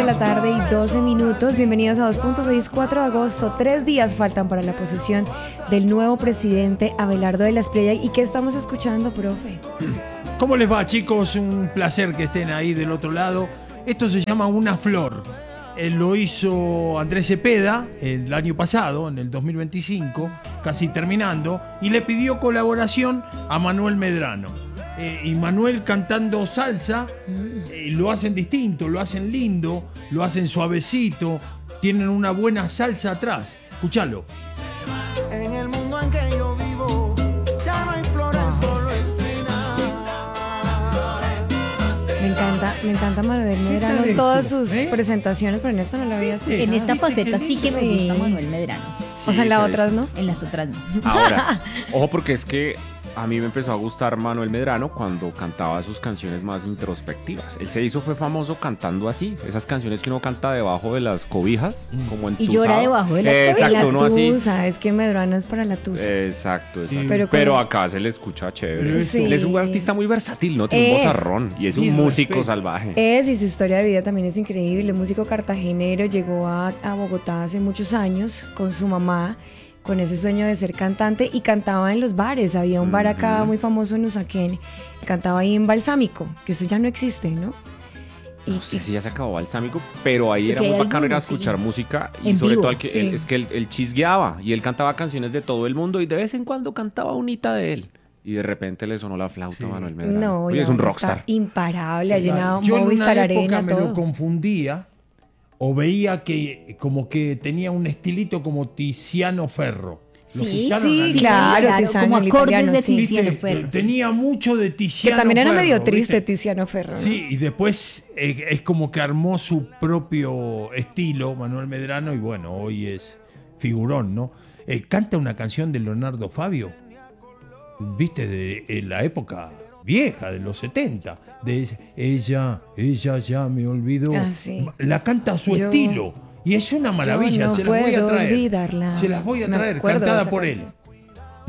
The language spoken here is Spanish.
la tarde y 12 minutos. Bienvenidos a 2 Puntos. Hoy es 4 de agosto. 3 días faltan para la posesión del nuevo presidente Abelardo de la Espriella. ¿Y qué estamos escuchando, profe? ¿Cómo les va, chicos? Un placer que estén ahí del otro lado. Esto se llama Una Flor. Lo hizo Andrés Cepeda el año pasado, en el 2025, casi terminando, y le pidió colaboración a Manuel Medrano. Y Manuel cantando salsa, lo hacen distinto, lo hacen lindo, lo hacen suavecito, tienen una buena salsa atrás. Escuchalo. En el mundo en que yo vivo, ya no hay flores, solo espinas. Me encanta Manuel Medrano, todas sus presentaciones, pero en esta no la había escuchado. En esta faceta sí que me gusta Manuel Medrano. O sea, en las otras no. En las otras no. Ahora, ojo, porque es que a mí me empezó a gustar Manuel Medrano cuando cantaba sus canciones más introspectivas. Él fue famoso cantando así, esas canciones que uno canta debajo de las cobijas, como en Y llora debajo de las cobijas. Exacto, uno así. Tusa, es que Medrano es para la tusa. Exacto. Sí. Pero acá se le escucha chévere. Sí. Él es un artista muy versátil, ¿no? Tiene un vozarrón y es un músico salvaje. Y su historia de vida también es increíble. Músico cartagenero, llegó a Bogotá hace muchos años con su mamá, con ese sueño de ser cantante, y cantaba en los bares. Había un bar acá muy famoso en Usaquén, cantaba ahí en Balsámico, que eso ya no existe, ¿no? No sé si ya se acabó Balsámico, pero ahí era Porque muy hay bacano ir a algunos, escuchar sí. música y En sobre vivo, todo sí. es que él chisgueaba y él cantaba canciones de todo el mundo y de vez en cuando cantaba unita de él. Y de repente le sonó la flauta a Manuel Medrano. No, Oye, y es un ahora rockstar. está imparable, ha llenado Yo en Movistar una época Arena, me todo. lo confundía o veía que como que tenía un estilito como Tiziano Ferro. ¿Lo Sí, escucharon sí, alguna claro, vez? Tiziano, como el acordes italiano, de sí. Tiziano ¿Viste? Ferro. Tenía mucho de Que Tiziano también era Ferro, medio triste ¿viste? Tiziano Ferro, ¿no? Sí, y después es como que armó su propio estilo, Manuel Medrano, y bueno, hoy es figurón, ¿no? Canta una canción de Leonardo Fabio, viste, de la época vieja, de los 70, de ella ya me olvidó. Ah, sí. La canta a su estilo, y es una maravilla, Yo no se las voy a puedo traer. olvidarla. Se las voy a Me traer, acuerdo de cantada esa por canción. él.